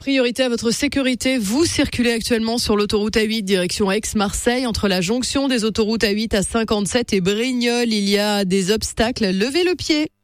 Priorité à votre sécurité, vous circulez actuellement sur l'autoroute A8 direction Aix-Marseille entre la jonction des autoroutes A8 à 57 et Brignoles. Il y a des obstacles, levez le pied.